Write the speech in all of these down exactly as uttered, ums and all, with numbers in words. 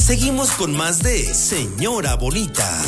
Seguimos con más de Señora Bonita.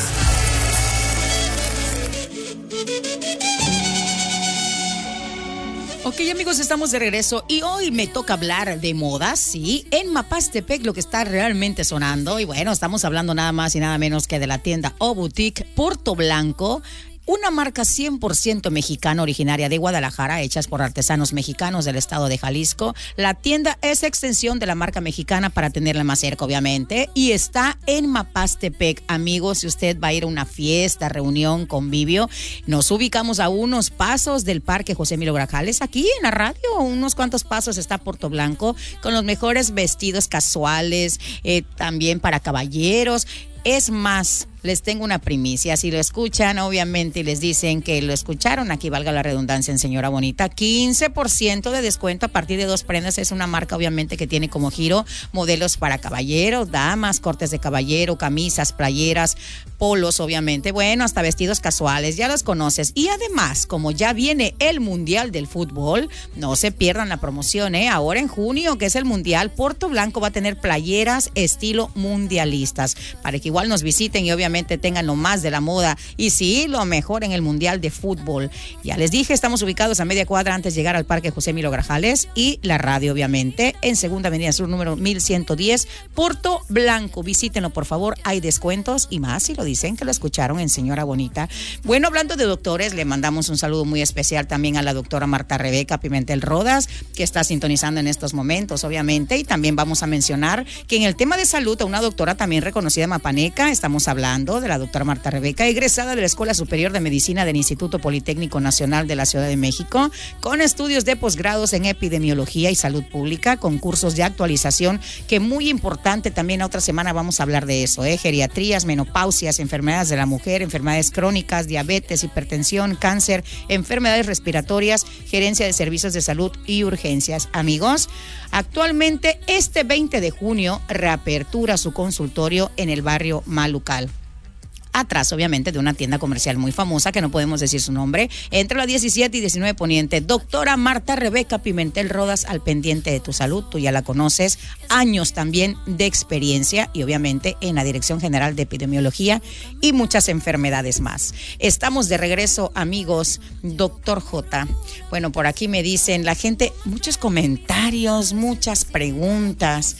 Ok, amigos, estamos de regreso y hoy me toca hablar de moda, sí, en Mapastepec, lo que está realmente sonando. Y bueno, estamos hablando nada más y nada menos que de la tienda o boutique Porto Blanco. Una marca cien por ciento mexicana, originaria de Guadalajara, hechas por artesanos mexicanos del estado de Jalisco. La tienda es extensión de la marca mexicana para tenerla más cerca, obviamente, y está en Mapastepec. Amigos, si usted va a ir a una fiesta, reunión, convivio, nos ubicamos a unos pasos del Parque José Emilio Grajales. Aquí en la radio, unos cuantos pasos está Porto Blanco, con los mejores vestidos casuales, eh, también para caballeros. Es más, les tengo una primicia. Si lo escuchan, obviamente, y les dicen que lo escucharon, aquí valga la redundancia en Señora Bonita, quince por ciento de descuento a partir de dos prendas. Es una marca, obviamente, que tiene como giro modelos para caballeros, damas, cortes de caballero, camisas, playeras, polos, obviamente. Bueno, hasta vestidos casuales, ya los conoces. Y además, como ya viene el Mundial del Fútbol, no se pierdan la promoción, ¿eh? Ahora en junio, que es el Mundial, Porto Blanco va a tener playeras estilo mundialistas, para que igual nos visiten y obviamente tengan lo más de la moda y sí, lo mejor en el Mundial de Fútbol. Ya les dije, estamos ubicados a media cuadra antes de llegar al Parque José Emilio Grajales y la radio, obviamente, en Segunda Avenida Sur, número mil ciento diez, Porto Blanco. Visítenlo, por favor, hay descuentos y más si lo dicen que lo escucharon en Señora Bonita. Bueno, hablando de doctores, le mandamos un saludo muy especial también a la doctora Marta Rebeca Pimentel Rodas, que está sintonizando en estos momentos, obviamente, y también vamos a mencionar que en el tema de salud, a una doctora también reconocida en Mapaneca, estamos hablando de la doctora Marta Rebeca, egresada de la Escuela Superior de Medicina del Instituto Politécnico Nacional de la Ciudad de México, con estudios de posgrados en epidemiología y salud pública, con cursos de actualización, que muy importante también, otra semana vamos a hablar de eso, ¿eh? Geriatrías, menopausias, enfermedades de la mujer, enfermedades crónicas, diabetes, hipertensión, cáncer, enfermedades respiratorias, gerencia de servicios de salud y urgencias. Amigos, actualmente este veinte de junio reapertura su consultorio en el barrio Malucal, atrás obviamente de una tienda comercial muy famosa que no podemos decir su nombre, entre la diecisiete y diecinueve Poniente. Doctora Marta Rebeca Pimentel Rodas, al pendiente de tu salud, tú ya la conoces, años también de experiencia y obviamente en la Dirección General de Epidemiología y muchas enfermedades más. Estamos de regreso, amigos. Doctor J, bueno, por aquí me dicen la gente, muchos comentarios, muchas preguntas.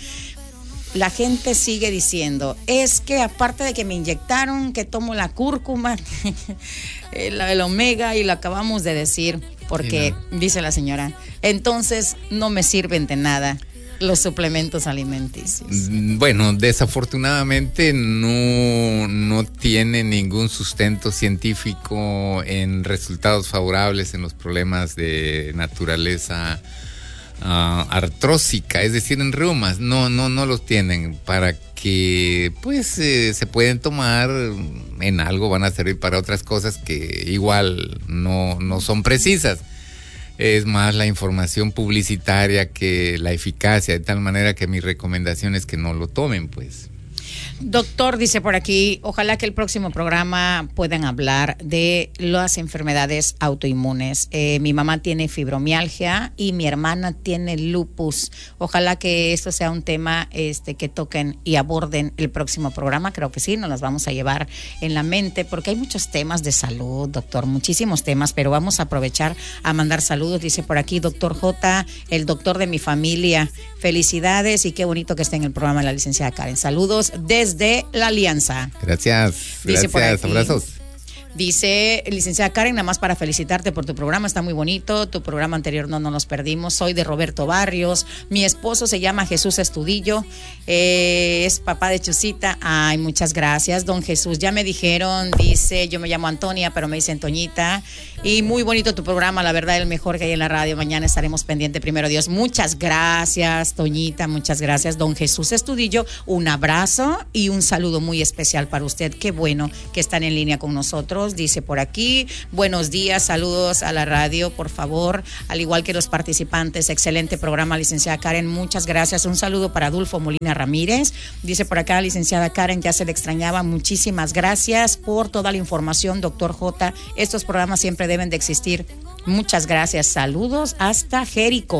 La gente sigue diciendo, es que aparte de que me inyectaron, que tomo la cúrcuma, el, el omega, y lo acabamos de decir, porque, sí, no. Dice la señora, entonces no me sirven de nada los suplementos alimenticios. Bueno, desafortunadamente no, no tiene ningún sustento científico en resultados favorables en los problemas de naturaleza Uh, artrósica, es decir, en reumas, no, no, no los tienen. Para que pues eh, se pueden tomar en algo, van a servir para otras cosas que igual no, no son precisas. Es más la información publicitaria que la eficacia, de tal manera que mi recomendación es que no lo tomen, pues. Doctor, dice por aquí, ojalá que el próximo programa puedan hablar de las enfermedades autoinmunes. Eh, mi mamá tiene fibromialgia y mi hermana tiene lupus. Ojalá que esto sea un tema este, que toquen y aborden el próximo programa. Creo que sí, nos las vamos a llevar en la mente, porque hay muchos temas de salud, doctor, muchísimos temas, pero vamos a aprovechar a mandar saludos. Dice por aquí, doctor J, el doctor de mi familia. Felicidades y qué bonito que esté en el programa la licenciada Karen. Saludos desde La Alianza. Gracias, Dice gracias, abrazos. Dice, licenciada Karen, nada más para felicitarte por tu programa, está muy bonito, tu programa anterior no nos los perdimos. Soy de Roberto Barrios, mi esposo se llama Jesús Estudillo, eh, es papá de Chusita. Ay, muchas gracias, don Jesús. Ya me dijeron, dice, yo me llamo Antonia, pero me dicen Toñita. Y muy bonito tu programa, la verdad, el mejor que hay en la radio. Mañana estaremos pendientes, primero Dios. Muchas gracias, Toñita, muchas gracias, don Jesús Estudillo. Un abrazo y un saludo muy especial para usted. Qué bueno que están en línea con nosotros. Dice por aquí, buenos días, saludos a la radio, por favor, al igual que los participantes. Excelente programa, licenciada Karen, muchas gracias. Un saludo para Adolfo Molina Ramírez. Dice por acá, licenciada Karen, ya se le extrañaba. Muchísimas gracias por toda la información, doctor J. Estos programas siempre deben de existir. Muchas gracias. Saludos hasta Jerico.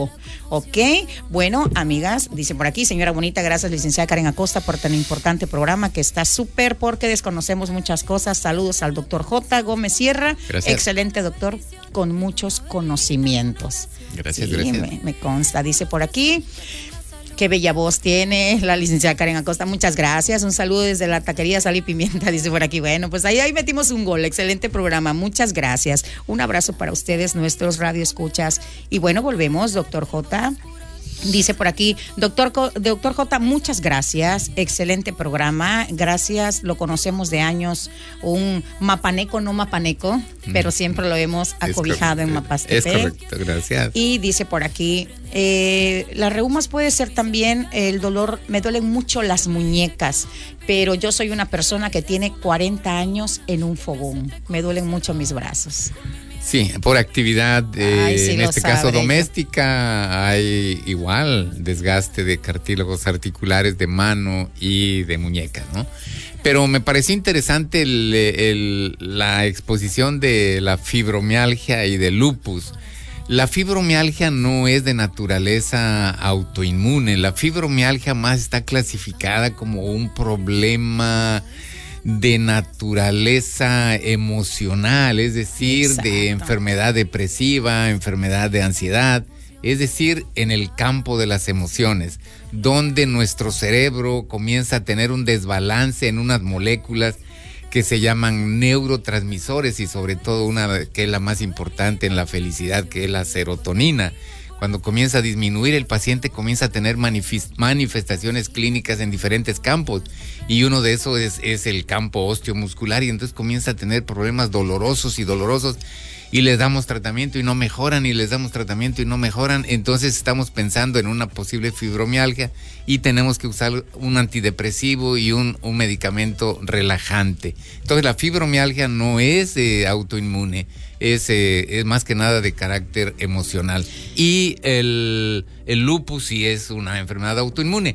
Ok, bueno, amigas, dice por aquí, señora bonita, gracias licenciada Karen Acosta por tan importante programa que está súper porque desconocemos muchas cosas. Saludos al doctor J. Gómez Sierra. Gracias. Excelente doctor, con muchos conocimientos. Gracias, sí, gracias. Me, me consta, dice por aquí. Qué bella voz tiene la licenciada Karen Acosta. Muchas gracias. Un saludo desde la taquería Sal y Pimienta, dice por aquí. Bueno, pues ahí, ahí metimos un gol. Excelente programa. Muchas gracias. Un abrazo para ustedes, nuestros radioescuchas. Y bueno, volvemos, doctor J. Dice por aquí, doctor, doctor J, muchas gracias, excelente programa, gracias, lo conocemos de años, un mapaneco, no mapaneco, mm. pero siempre lo hemos acobijado en Mapastepec. Es correcto, gracias. Y dice por aquí, eh, las reumas puede ser también el dolor, me duelen mucho las muñecas, pero yo soy una persona que tiene cuarenta años en un fogón, me duelen mucho mis brazos. Sí, por actividad, eh, Ay, sí, en este sabré. caso doméstica, hay igual desgaste de cartílagos articulares de mano y de muñeca, ¿no? Pero me pareció interesante el, el, la exposición de la fibromialgia y del lupus. La fibromialgia no es de naturaleza autoinmune, la fibromialgia más está clasificada como un problema de naturaleza emocional, es decir, Exacto. de enfermedad depresiva, enfermedad de ansiedad, es decir, en el campo de las emociones, donde nuestro cerebro comienza a tener un desbalance en unas moléculas que se llaman neurotransmisores y sobre todo una que es la más importante en la felicidad, que es la serotonina. Cuando comienza a disminuir, el paciente comienza a tener manifestaciones clínicas en diferentes campos y uno de esos es, es el campo osteomuscular y entonces comienza a tener problemas dolorosos y dolorosos y les damos tratamiento y no mejoran y les damos tratamiento y no mejoran, entonces estamos pensando en una posible fibromialgia y tenemos que usar un antidepresivo y un, un medicamento relajante. Entonces la fibromialgia no es eh, autoinmune. Es, eh, es más que nada de carácter emocional. Y el, el lupus sí es una enfermedad autoinmune.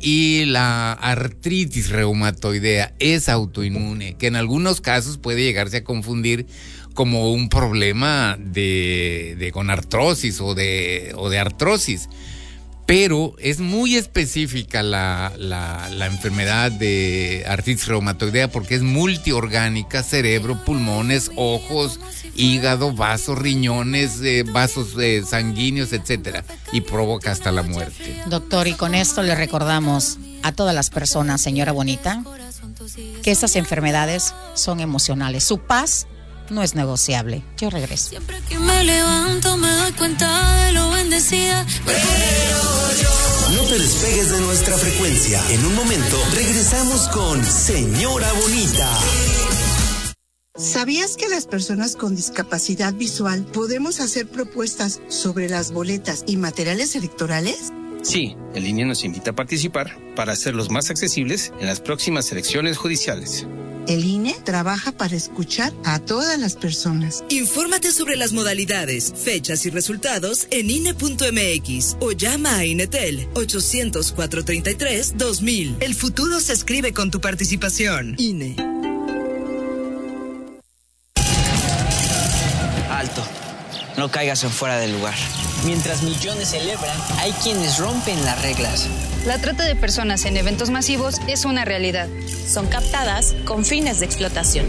Y la artritis reumatoidea es autoinmune, que en algunos casos puede llegarse a confundir como un problema de, de gonartrosis o de, o de artrosis. Pero es muy específica la, la, la enfermedad de artritis reumatoidea porque es multiorgánica, cerebro, pulmones, ojos, hígado, vasos, riñones, eh, vasos eh, sanguíneos, etcétera, y provoca hasta la muerte. Doctor, y con esto le recordamos a todas las personas, señora bonita, que estas enfermedades son emocionales. Su paz no es negociable. Yo regreso. Siempre que me levanto me doy cuenta de lo bendecida. No te despegues de nuestra frecuencia. En un momento regresamos con Señora Bonita. ¿Sabías que las personas con discapacidad visual podemos hacer propuestas sobre las boletas y materiales electorales? Sí, el I N E nos invita a participar para hacerlos más accesibles en las próximas elecciones judiciales. El I N E trabaja para escuchar a todas las personas. Infórmate sobre las modalidades, fechas y resultados en I N E punto M X o llama a INETEL ochocientos, cuatrocientos treinta y tres, dos mil. El futuro se escribe con tu participación. I N E. Alto, no caigas en fuera del lugar. Mientras millones celebran, hay quienes rompen las reglas. La trata de personas en eventos masivos es una realidad. Son captadas con fines de explotación.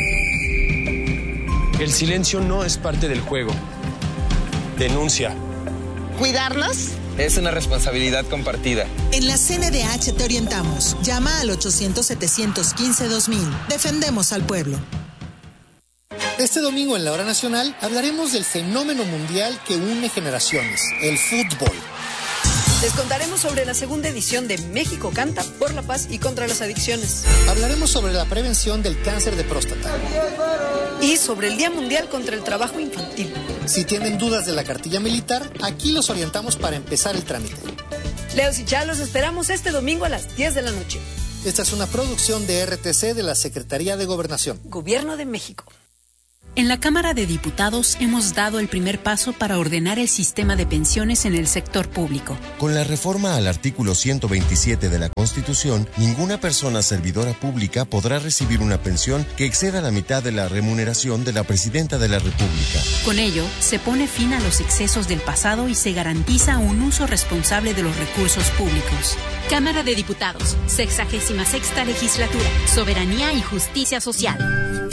El silencio no es parte del juego. Denuncia. ¿Cuidarlas? Es una responsabilidad compartida. En la C N D H te orientamos. Llama al ochocientos, setecientos quince, dos mil. Defendemos al pueblo. Este domingo en la Hora Nacional hablaremos del fenómeno mundial que une generaciones, el fútbol. Les contaremos sobre la segunda edición de México Canta por la paz y contra las adicciones. Hablaremos sobre la prevención del cáncer de próstata. Y sobre el Día Mundial contra el Trabajo Infantil. Si tienen dudas de la cartilla militar, aquí los orientamos para empezar el trámite. Leos y Chá, los esperamos este domingo a las diez de la noche. Esta es una producción de R T C de la Secretaría de Gobernación. Gobierno de México. En la Cámara de Diputados hemos dado el primer paso para ordenar el sistema de pensiones en el sector público. Con la reforma al artículo ciento veintisiete de la Constitución, ninguna persona servidora pública podrá recibir una pensión que exceda la mitad de la remuneración de la Presidenta de la República. Con ello, se pone fin a los excesos del pasado y se garantiza un uso responsable de los recursos públicos. Cámara de Diputados, sexagésima sexta legislatura, soberanía y justicia social.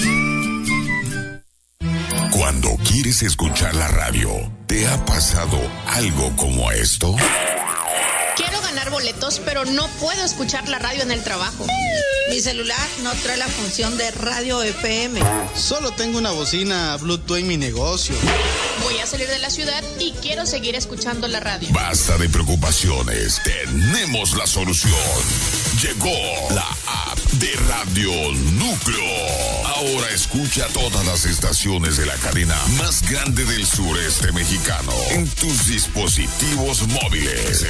Cuando quieres escuchar la radio, ¿te ha pasado algo como esto? Quiero ganar boletos, pero no puedo escuchar la radio en el trabajo. Mi celular no trae la función de radio F M. Solo tengo una bocina Bluetooth en mi negocio. Voy a salir de la ciudad y quiero seguir escuchando la radio. Basta de preocupaciones, tenemos la solución. Llegó la app de Radio Núcleo. Ahora escucha todas las estaciones de la cadena más grande del sureste mexicano en tus dispositivos móviles.